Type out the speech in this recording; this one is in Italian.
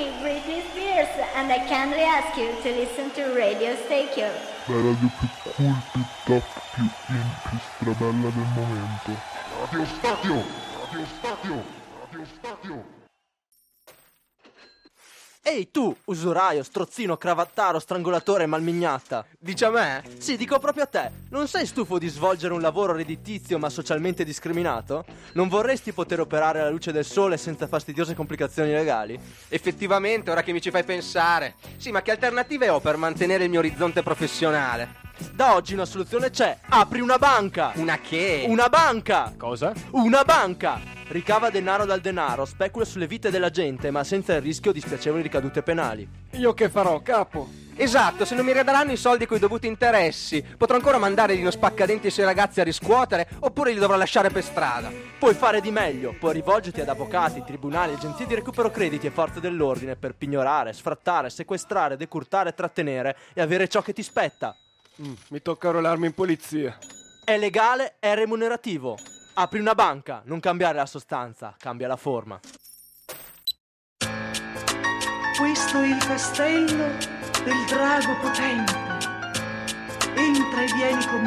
me, Britney Spears, and I kindly ask you to listen to Radio Stereo. La radio più cool, più top, più in, più strabella del momento. Radio Stereo! Radio Stereo! Radio Stereo! Ehi tu, usuraio, strozzino, cravattaro, strangolatore, malmignatta. Dici a me? Sì, dico proprio a te. Non sei stufo di svolgere un lavoro redditizio ma socialmente discriminato? Non vorresti poter operare alla luce del sole senza fastidiose complicazioni legali? Effettivamente, ora che mi ci fai pensare. Sì, ma che alternative ho per mantenere il mio orizzonte professionale? Da oggi una soluzione c'è. Apri una banca! Una che? Una banca! Cosa? Una banca! Ricava denaro dal denaro, specula sulle vite della gente, ma senza il rischio di spiacevoli ricadute penali. Io che farò, capo? Esatto, se non mi redaranno i soldi coi dovuti interessi, potrò ancora mandare Dino Spaccadenti e i suoi ragazzi a riscuotere, oppure li dovrò lasciare per strada. Puoi fare di meglio, puoi rivolgerti ad avvocati, tribunali, agenzie di recupero crediti e forze dell'ordine per pignorare, sfrattare, sequestrare, decurtare, trattenere e avere ciò che ti spetta. Mi tocca arruolarmi in polizia. È legale, è remunerativo. Apri una banca, non cambiare la sostanza, cambia la forma. Questo è il castello del drago potente. Entra e vieni con